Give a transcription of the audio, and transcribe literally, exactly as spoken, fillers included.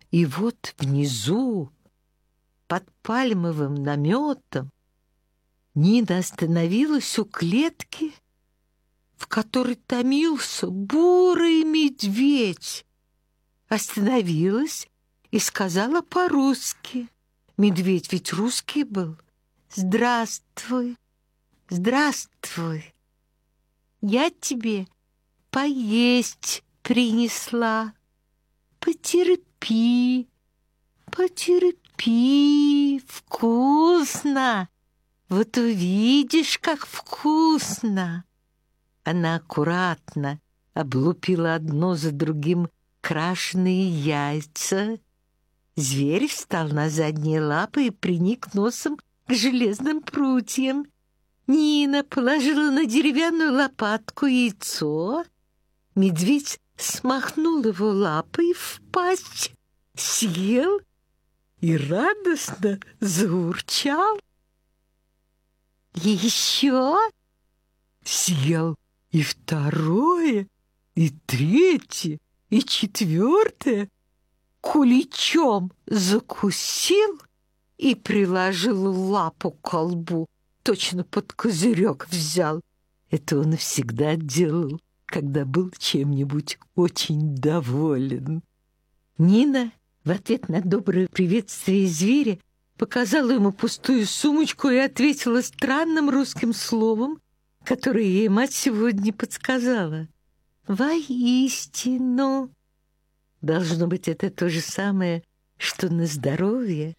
И вот внизу, под пальмовым наметом, Нина остановилась у клетки, в которой томился бурый медведь. Остановилась и сказала по-русски. Медведь ведь русский был. «Здравствуй, здравствуй. Я тебе поесть принесла. Потерпи, потерпи, вкусно. Вот увидишь, как вкусно». Она аккуратно облупила одно за другим крашеные яйца. Зверь встал на задние лапы и приник носом к железным прутьям. Нина положила на деревянную лопатку яйцо. Медведь смахнул его лапой в пасть, съел и радостно заурчал. Еще съел и второе, и третье, и четвертое, куличом закусил и приложил лапу к колбу, точно под козырек взял. Это он всегда делал, когда был чем-нибудь очень доволен. Нина в ответ на доброе приветствие зверя показала ему пустую сумочку и ответила странным русским словом, которое ей мать сегодня подсказала. «Воистину». Должно быть, это то же самое, что на здоровье.